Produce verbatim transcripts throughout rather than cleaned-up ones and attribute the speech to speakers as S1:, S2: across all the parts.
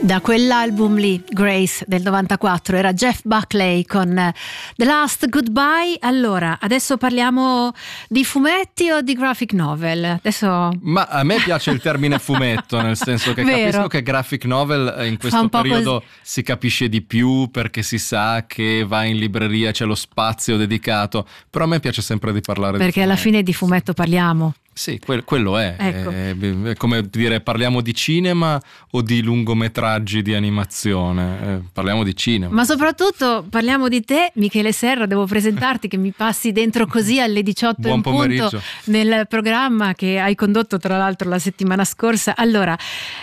S1: Da quell'album lì, Grace del novantaquattro, era Jeff Buckley con The Last Goodbye. Allora, adesso parliamo di fumetti o di graphic novel? Adesso...
S2: Ma a me piace il termine fumetto, nel senso che
S1: Vero.
S2: capisco che graphic novel in questo periodo
S1: così.
S2: Si capisce di più perché si sa che va in libreria, c'è lo spazio dedicato, però a me piace sempre di parlare
S1: Perché
S2: di
S1: alla
S2: fumetti.
S1: fine di fumetto parliamo.
S2: Sì, quel- quello è.
S1: Ecco.
S2: È, è come dire, parliamo di cinema o di lungometraggi di animazione? Eh, parliamo di cinema.
S1: Ma soprattutto parliamo di te, Michele Serra, devo presentarti che mi passi dentro così alle diciotto
S2: Buon
S1: in punto
S2: pomeriggio.
S1: nel programma che hai condotto tra l'altro la settimana scorsa. Allora,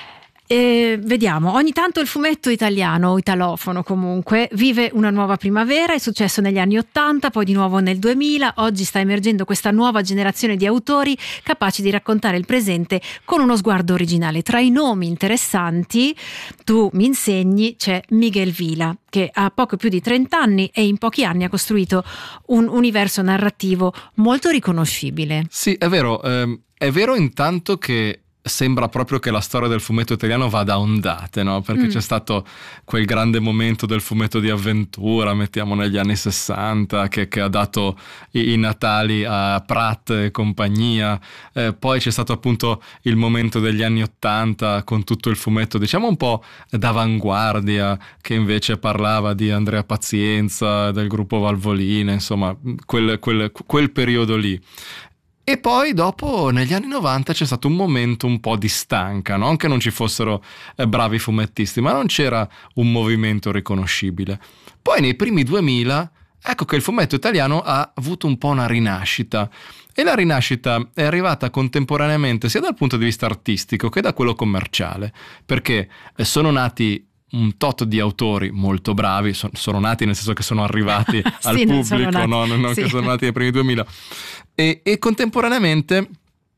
S1: eh, vediamo, ogni tanto il fumetto italiano o italofono comunque vive una nuova primavera, è successo negli anni ottanta, poi di nuovo nel duemila, oggi sta emergendo questa nuova generazione di autori capaci di raccontare il presente con uno sguardo originale. Tra i nomi interessanti, tu mi insegni, c'è Miguel Vila, che ha poco più di trenta anni e in pochi anni ha costruito un universo narrativo molto riconoscibile.
S2: Sì, è vero, ehm, è vero intanto che sembra proprio che la storia del fumetto italiano vada a ondate, no? Perché
S1: Mm.
S2: c'è stato quel grande momento del fumetto di avventura, mettiamo negli anni sessanta, che, che ha dato i, i Natali a Pratt e compagnia, eh, poi c'è stato appunto il momento degli anni ottanta con tutto il fumetto, diciamo un po' d'avanguardia, che invece parlava di Andrea Pazienza, del gruppo Valvoline, insomma, quel, quel, quel periodo lì. E poi dopo negli anni novanta c'è stato un momento un po' di stanca, non che non ci fossero eh, bravi fumettisti, ma non c'era un movimento riconoscibile. Poi nei primi duemila ecco che il fumetto italiano ha avuto un po' una rinascita, e la rinascita è arrivata contemporaneamente sia dal punto di vista artistico che da quello commerciale, perché eh, sono nati un tot di autori molto bravi, son, sono nati nel senso che sono arrivati al
S1: Sì, non sono
S2: pubblico,
S1: nati.
S2: no? non
S1: Sì.
S2: che sono nati nei primi duemila, e, e contemporaneamente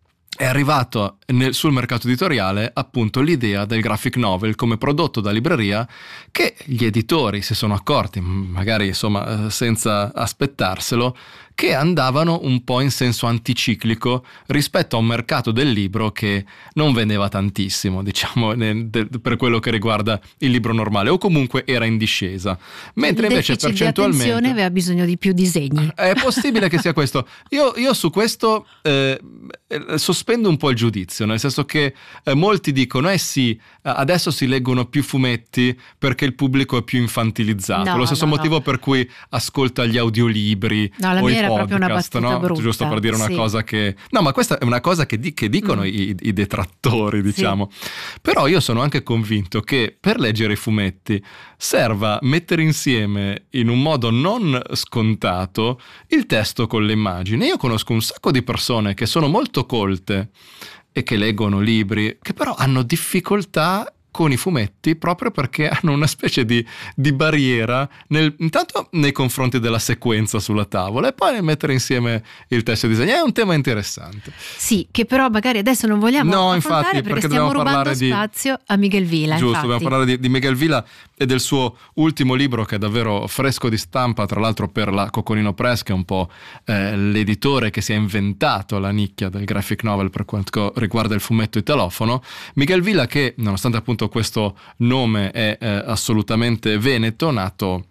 S2: è arrivato nel- sul mercato editoriale appunto l'idea del graphic novel come prodotto da libreria, che gli editori si sono accorti, magari insomma eh, senza aspettarselo, che andavano un po' in senso anticiclico rispetto a un mercato del libro che non vendeva tantissimo, diciamo, ne- de- per quello che riguarda il libro normale, o comunque era in discesa. Mentre
S1: il
S2: invece
S1: deficit di
S2: percentualmente
S1: attenzione aveva bisogno di più disegni.
S2: è possibile che sia questo. Io, io su questo eh, eh, sospendo un po' il giudizio, nel senso che eh, molti dicono eh sì, adesso si leggono più fumetti perché il pubblico è più infantilizzato.
S1: No,
S2: Lo stesso
S1: no,
S2: motivo
S1: no.
S2: per cui ascolta gli audiolibri
S1: No, la
S2: o
S1: mia
S2: i
S1: era proprio una
S2: podcast,
S1: battuta
S2: no?
S1: brutta,
S2: Giusto per dire una
S1: sì.
S2: cosa che... No, ma questa è una cosa che, di- che dicono
S1: Mm.
S2: i, i detrattori, diciamo. Però io sono anche convinto che per leggere i fumetti serva mettere insieme in un modo non scontato il testo con le immagini. Io conosco un sacco di persone che sono molto colte e che leggono libri, che però hanno difficoltà con i fumetti proprio perché hanno una specie di, di barriera nel, intanto nei confronti della sequenza sulla tavola e poi nel mettere insieme il testo e il disegno. È un tema interessante.
S1: Sì, che però magari adesso non vogliamo
S2: No,
S1: affrontare
S2: infatti,
S1: perché,
S2: perché
S1: stiamo
S2: dobbiamo
S1: rubando
S2: parlare di-
S1: spazio a Miguel Vila.
S2: Giusto,
S1: infatti.
S2: dobbiamo parlare di, di Miguel Vila e del suo ultimo libro, che è davvero fresco di stampa, tra l'altro per la Coccolino Press, che è un po' eh, l'editore che si è inventato la nicchia del graphic novel per quanto riguarda il fumetto italofono. Miguel Vila, che nonostante appunto questo nome è eh, assolutamente veneto, nato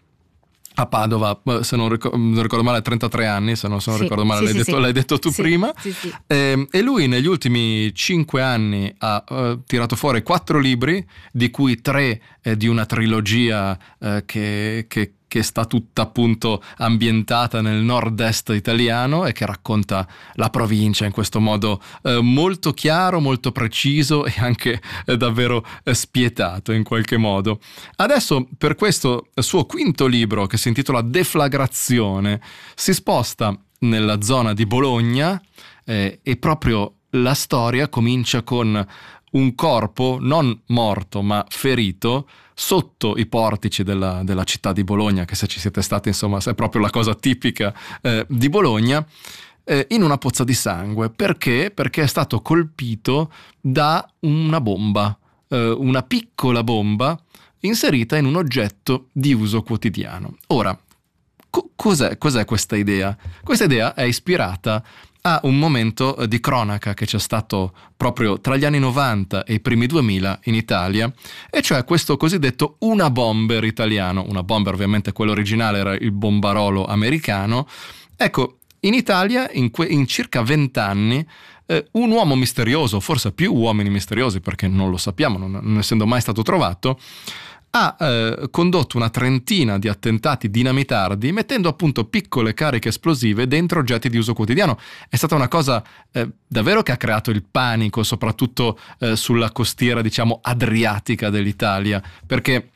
S2: a Padova, se non ricordo, non ricordo male, a trentatré anni, se non, se non
S1: Sì,
S2: ricordo male,
S1: sì,
S2: l'hai,
S1: sì,
S2: detto,
S1: sì.
S2: l'hai detto tu
S1: Sì,
S2: prima.
S1: sì, sì.
S2: Eh, e lui negli ultimi cinque anni ha eh, tirato fuori quattro libri, di cui tre eh, di una trilogia eh, che, che, che sta tutta appunto ambientata nel nord-est italiano e che racconta la provincia in questo modo eh, molto chiaro, molto preciso e anche eh, davvero eh, spietato in qualche modo. Adesso per questo suo quinto libro, che si intitola Deflagrazione, si sposta nella zona di Bologna eh, e proprio la storia comincia con un corpo non morto ma ferito sotto i portici della, della città di Bologna, che se ci siete stati insomma è proprio la cosa tipica eh, di Bologna, eh, in una pozza di sangue. Perché? Perché è stato colpito da una bomba, eh, una piccola bomba inserita in un oggetto di uso quotidiano. Ora, co- cos'è, cos'è questa idea? Questa idea è ispirata a un momento di cronaca che c'è stato proprio tra gli anni novanta e i primi duemila in Italia, e cioè questo cosiddetto una bomber italiano. Una bomber, ovviamente quello originale era il bombarolo americano. Ecco, in Italia in, que- in circa vent'anni eh, un uomo misterioso, forse più uomini misteriosi perché non lo sappiamo, non, non essendo mai stato trovato, ha eh, condotto una trentina di attentati dinamitardi mettendo appunto piccole cariche esplosive dentro oggetti di uso quotidiano. È stata una cosa eh, davvero che ha creato il panico, soprattutto eh, sulla costiera, diciamo, adriatica dell'Italia, perché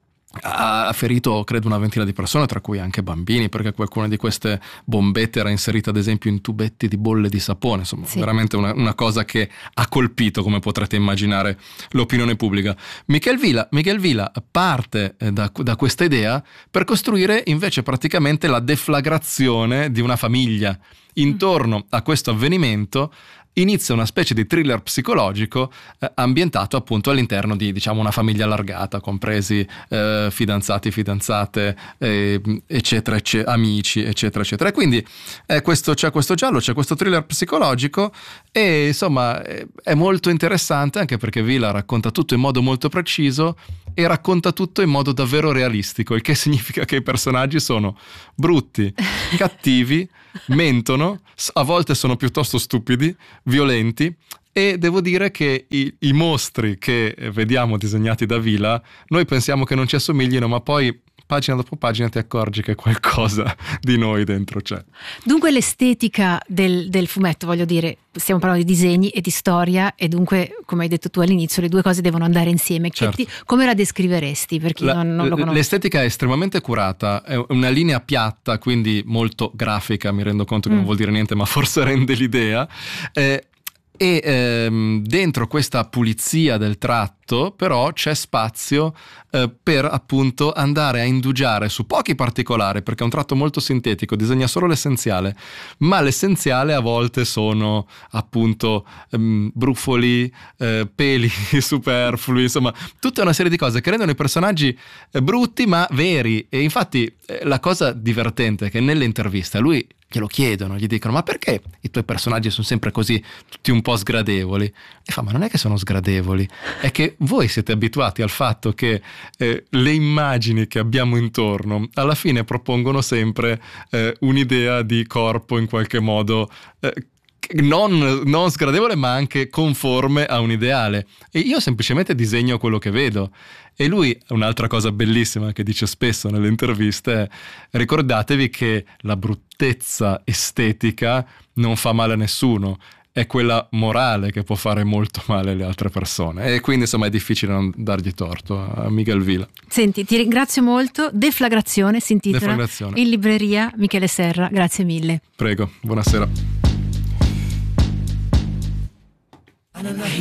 S2: ha ferito credo una ventina di persone, tra cui anche bambini, perché qualcuna di queste bombette era inserita ad esempio in tubetti di bolle di sapone. Insomma, sì, veramente una, una cosa che ha colpito, come potrete immaginare, l'opinione pubblica. Michel Vila, Michel Vila parte da, da questa idea per costruire invece praticamente la deflagrazione di una famiglia. Intorno a questo avvenimento inizia una specie di thriller psicologico eh, ambientato appunto all'interno di, diciamo, una famiglia allargata, compresi eh, fidanzati, fidanzate, eh, eccetera, eccetera, amici, eccetera, eccetera. E quindi eh, questo, c'è questo giallo, c'è questo thriller psicologico e insomma è, è molto interessante anche perché Vila racconta tutto in modo molto preciso e racconta tutto in modo davvero realistico, il che significa che i personaggi sono brutti, cattivi, mentono, a volte sono piuttosto stupidi, violenti, e devo dire che i, i mostri che vediamo disegnati da Vila noi pensiamo che non ci assomiglino, ma poi pagina dopo pagina ti accorgi che qualcosa di noi dentro c'è.
S1: Dunque l'estetica del, del fumetto, voglio dire, stiamo parlando di disegni e di storia, e dunque, come hai detto tu all'inizio, le due cose devono andare insieme.
S2: Certo.
S1: Ti, come la descriveresti per chi
S2: la,
S1: non, non lo conosce?
S2: L'estetica è estremamente curata, è una linea piatta, quindi molto grafica, mi rendo conto che mm. non vuol dire niente, ma forse rende l'idea. Eh, E ehm, dentro questa pulizia del tratto però c'è spazio eh, per appunto andare a indugiare su pochi particolari, perché è un tratto molto sintetico, disegna solo l'essenziale, ma l'essenziale a volte sono appunto ehm, brufoli, eh, peli superflui, insomma tutta una serie di cose che rendono i personaggi eh, brutti ma veri. E infatti eh, la cosa divertente è che nelle interviste lui glielo chiedono, gli dicono: ma perché i tuoi personaggi sono sempre così tutti un po' sgradevoli? E fa: ma non è che sono sgradevoli, è che voi siete abituati al fatto che eh, le immagini che abbiamo intorno alla fine propongono sempre eh, un'idea di corpo in qualche modo eh, Non, non sgradevole ma anche conforme a un ideale, e io semplicemente disegno quello che vedo. E lui, un'altra cosa bellissima che dice spesso nelle interviste è: ricordatevi che la bruttezza estetica non fa male a nessuno, è quella morale che può fare molto male alle altre persone. E quindi insomma è difficile non dargli torto a Michel Vila. Senti,
S1: ti ringrazio molto. Deflagrazione si intitola,
S2: Deflagrazione.
S1: In libreria. Michele Serra, grazie mille.
S2: Prego, buonasera.